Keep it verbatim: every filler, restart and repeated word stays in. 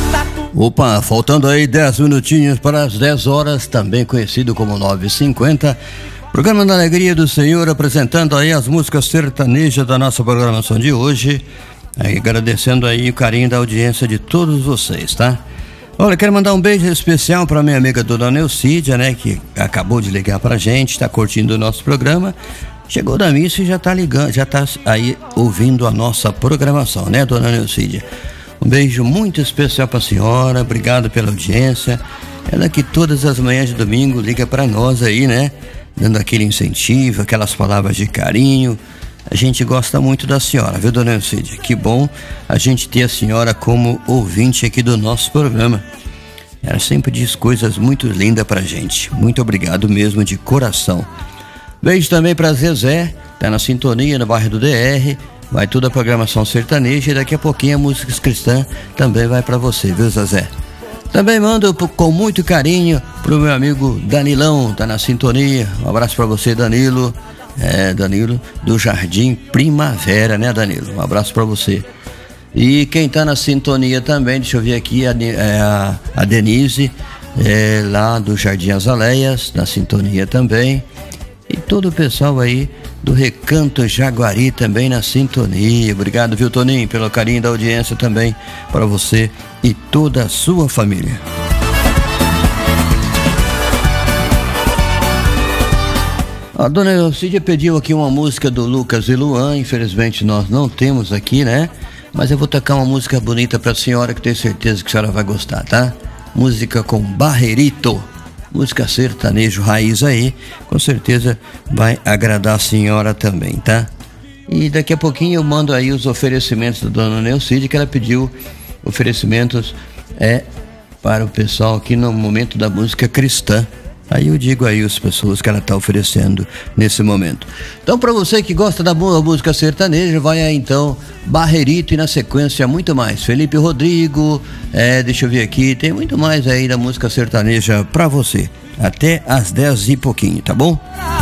Opa, faltando aí dez minutinhos para as dez horas, também conhecido como nove e cinquenta. Programa da Alegria do Senhor, apresentando aí as músicas sertanejas da nossa programação de hoje. Aí, agradecendo aí o carinho da audiência de todos vocês, tá? Olha, quero mandar um beijo especial para minha amiga dona Neucídia, né? Que acabou de ligar pra gente, tá curtindo o nosso programa. Chegou da missa e já tá ligando, já tá aí ouvindo a nossa programação, né, dona Neucídia? Um beijo muito especial para a senhora, obrigado pela audiência. Ela que todas as manhãs de domingo liga para nós aí, né? Dando aquele incentivo, aquelas palavras de carinho. A gente gosta muito da senhora, viu, dona Elcídia? Que bom a gente ter a senhora como ouvinte aqui do nosso programa. Ela sempre diz coisas muito lindas pra gente. Muito obrigado mesmo, de coração. Beijo também pra Zezé, tá na sintonia no bairro do D R. Vai toda a programação sertaneja e daqui a pouquinho a música cristã também vai pra você, viu, Zezé? Também mando com muito carinho pro meu amigo Danilão, tá na sintonia. Um abraço pra você, Danilo. É, Danilo do Jardim Primavera, né, Danilo? Um abraço pra você. E quem tá na sintonia também, deixa eu ver aqui, a, a, a Denise, é, lá do Jardim Azaleias, na sintonia também. E todo o pessoal aí do Recanto Jaguari também na sintonia. Obrigado, viu, Toninho, pelo carinho da audiência também para você e toda a sua família. A dona Elcídia pediu aqui uma música do Lucas e Luan. Infelizmente nós não temos aqui, né? Mas eu vou tocar uma música bonita para a senhora, que tenho certeza que a senhora vai gostar, tá? Música com Barrerito. Música sertanejo raiz aí, com certeza vai agradar a senhora também, tá? E daqui a pouquinho eu mando aí os oferecimentos da dona Neucídia, que ela pediu oferecimentos é, para o pessoal aqui no momento da música cristã. Aí eu digo aí as pessoas que ela está oferecendo nesse momento. Então, para você que gosta da boa música sertaneja, vai aí então Barrerito e na sequência muito mais. Felipe Rodrigo, é, deixa eu ver aqui, tem muito mais aí da música sertaneja para você. Até às dez e pouquinho, tá bom?